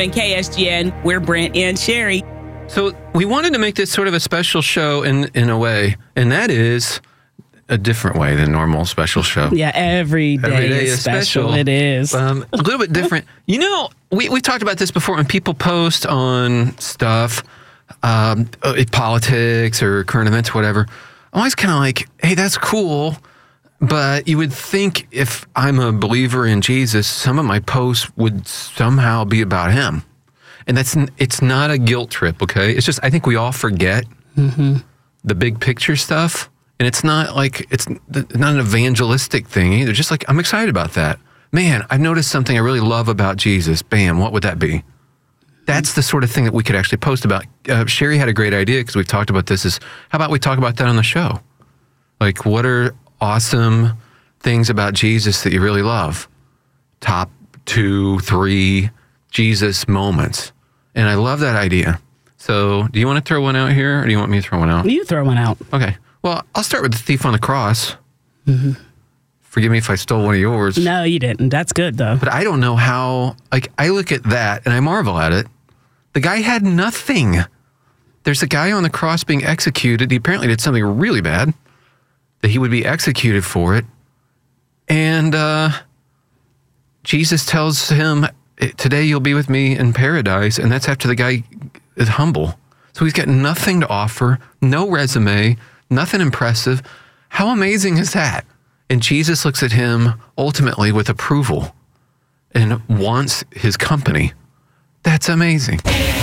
And KSGN, we're Brent and Sherry. So we wanted to make this sort of a special show in a way, and that is a different way than normal special show. Yeah, every day is special. It is. A little bit different. You know, we talked about this before when people post on stuff, politics or current events, whatever. I'm always kind of like, hey, that's cool. But you would think if I'm a believer in Jesus, some of my posts would somehow be about him. And it's not a guilt trip, okay? It's just, I think we all forget the big picture stuff. And it's not like, it's not an evangelistic thing either. Just like, I'm excited about that. Man, I've noticed something I really love about Jesus. Bam, what would that be? That's the sort of thing that we could actually post about. Sherry had a great idea because we've talked about this. How about we talk about that on the show? Like, what are awesome things about Jesus that you really love? Top 2, 3 Jesus moments. And I love that idea. So do you want to throw one out here or do you want me to throw one out? You throw one out. Okay. Well, I'll start with the thief on the cross. Forgive me if I stole one of yours. No, you didn't. That's good, though. But I don't know how, like, I look at that and I marvel at it. The guy had nothing. There's a guy on the cross being executed. He apparently did something really bad, that he would be executed for it. And Jesus tells him, today you'll be with me in paradise. And that's after the guy is humble. So he's got nothing to offer, no resume, nothing impressive. How amazing is that? And Jesus looks at him ultimately with approval and wants his company. That's amazing.